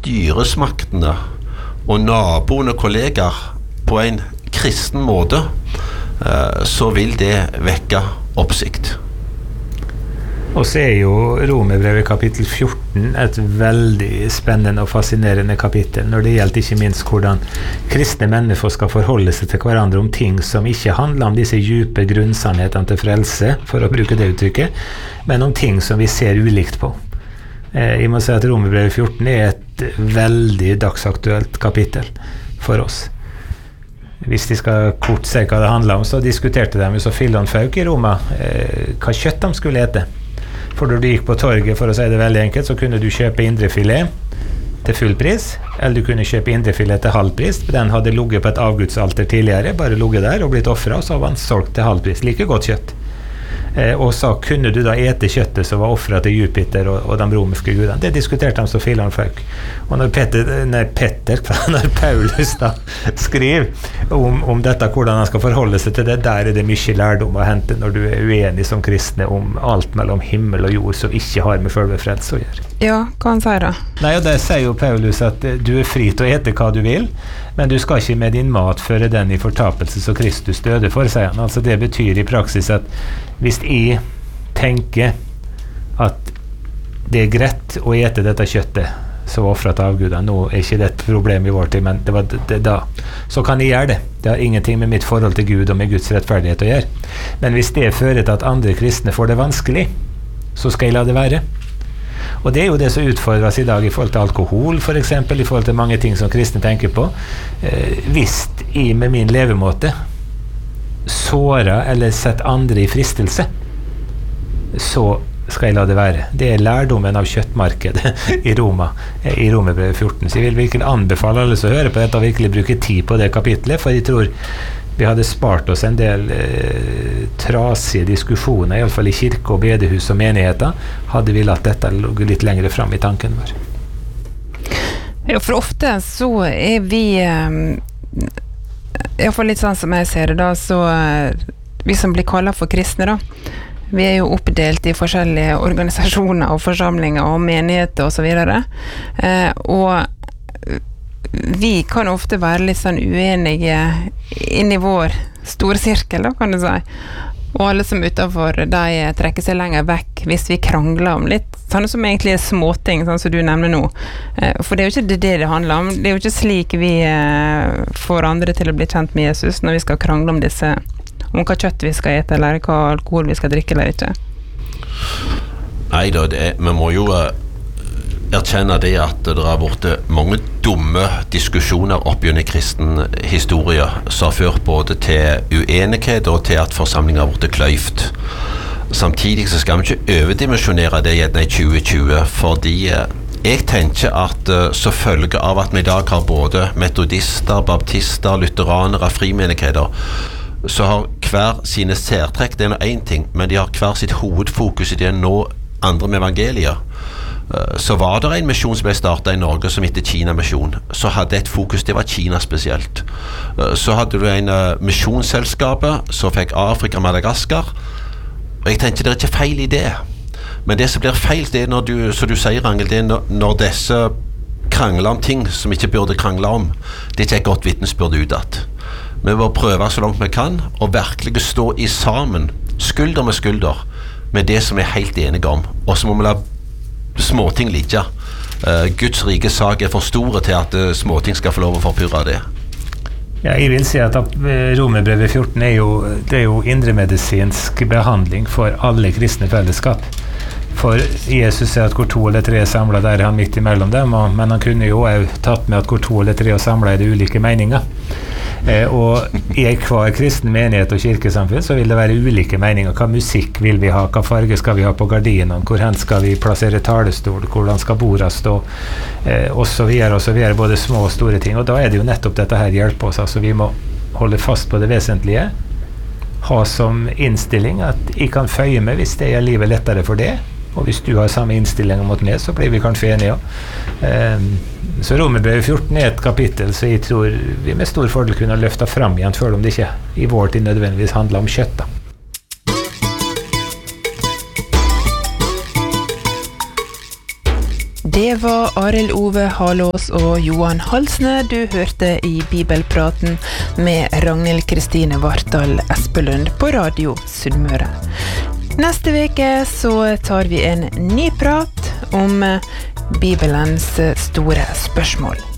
styresmaktene og naboen og kollegaer på en kristen måte, så vil det vekke oppsikt. Og så jo Romerbrevet kapittel 14 et veldig spennende og fascinerende kapittel når det gjelder ikke minst hvordan kristne mennesker skal forholde seg til hverandre om ting som ikke handler om disse dype grunnsannhetene til frelse, for å bruke det uttrykket, men om ting som vi ser ulikt på. Jeg må si at Romerbrevet 14 et veldig dagsaktuelt kapittel for oss. Hvis de skal kort se hva det handler om, så diskuterte de så Filonfolk i Roma hva kjøtt de skulle ete. For når du gikk på torget, for å si det veldig enkelt, så kunne du kjøpe indrefilet til full pris, eller du kunne kjøpe indrefilet til halv pris. Den hadde ligget på et avgudsalter tidligere, bare ligget der og blitt offret, og så var den solgt til halv pris. Like godt kjøtt. Og så kunne du da ete kjøttet som var offret til Jupiter og de romerske gudene. Det diskuterte de så Filonfolk. Og når Paulus da skriver om dette, hvordan han skal forholde seg til det, der det mye lærdom å hente når du uenig som kristne om alt mellom himmel og jord som ikke har med selve frelse å gjøre. Ja, hva han sier da? Nei, og der sier jo Paulus at du fri til å ete hva du vil, men du skal ikke med din mat føre den i fortapelse som Kristus døde for, sier han. Altså det betyr i praksis at hvis jeg tenker at det greit å ete dette kjøttet så offret av Gud, nå ikke det et problem i vår tid, men det var det da, så kan jeg gjøre det. Det har ingenting med mitt forhold til Gud og med Guds rettferdighet å gjøre. Men hvis det fører til at andre kristne får det vanskelig, så skal jeg la det være. Og det jo det som utfordres i dag i forhold til alkohol, for eksempel, i forhold til mange ting som kristne tenker på. Hvis jeg med min levemåte sårer eller setter andre i fristelse, så skal jeg la det være. Det lærdommen av kjøttmarkedet i Roma, i Romerbrevet 14. Så jeg vil virkelig anbefale alle som hører på dette å virkelig bruke tid på det kapitlet, for jeg tror vi hadde spart oss en del trasige diskusjoner, i alle fall i kirke og bedehus og menigheter, hadde vi latt dette ligge litt lengre frem i tanken vår. Ja, for ofte så vi i hvert fall litt sånn som jeg ser det da, så vi som blir kallet for kristne da, vi jo oppdelt i forskjellige organisasjoner og forsamlinger og menigheter og så videre, og vi kan ofte være litt sånn uenige inni vår store sirkel da, kan du si. Og alle som utenfor, de trekker seg lenger vekk hvis vi krangler om litt, sånne som egentlig småting, sånn som du nevner nå. For det jo ikke det handler om. Det jo ikke slik vi får andre til å bli kjent med Jesus når vi skal krangle om disse, om hva kjøtt vi skal ete, eller hva alkohol vi skal drikke eller ikke. Nei da, vi må jo erkjenne det at det har vært mange dumme diskusjoner opp gjennom kristen historie som har ført både til uenighet og til at forsamlinger har vært kløyft. Samtidig så skal vi ikke overdimensjonere det gjerne i 2020, fordi jeg tenker at så følge av at vi i dag har både metodister, baptister, lutheranere, frimenigheter, så har hver sine særtrekk, det noe en ting, men de har hver sitt hovedfokus i det nå andre med evangeliet. Så var det en misjon som ble startet i Norge som heter Kina-misjon, så hadde et fokus, det var Kina spesielt. Så hadde du en misjonsselskapet som fikk Afrika og Madagaskar, og jeg tenkte det ikke feil i det, men det som blir feil, det når du, som du sier Angel, det når disse krangler om ting som ikke burde krangle om, det ikke et godt vittnesbyrd utad. Vi må prøve så langt vi kan, og virkelig stå i sammen, skulder med skulder, med det som vi helt enige om, og så må vi la småting ligge. Guds rike sak for store til at småting skal få lov å forpurre det. Ja, jeg vil si at Romerbrevet 14 det jo indremedisinsk behandling for alle kristne fellesskap. For Jesus sier at hvor 2 eller 3 samlet, der han midt imellom dem, men han kunne jo tatt med at hvor 2 eller 3 samlet det ulike meninger. Og i hver kristen menighet og kirkesamfunn så vil det være ulike meninger. Hva musikk vil vi ha, hva farge skal vi ha på gardinene, hvor hen skal vi plassere talestol, hvordan skal bordet stå, og så videre, både små og store ting. Og da det jo nettopp dette her hjelper oss, altså vi må holde fast på det vesentlige, ha som innstilling at jeg kan føye meg hvis det livet lettere for det, og hvis du har samme innstilling mot meg, så blir vi kanskje enige. Så Romerbrevet 14 et kapittel, så jeg tror vi med stor fordel kunne løfte frem igjen, selv om det ikke i vår tid nødvendigvis handler om kjøtt da. Det var Arild Ove Halås og Johan Halsne du hørte i Bibelpraten med Ragnhild Kristine Vartdal Espelund på Radio Sunnmøre. Neste veke så tar vi en ny prat om Bibelens store spørsmål.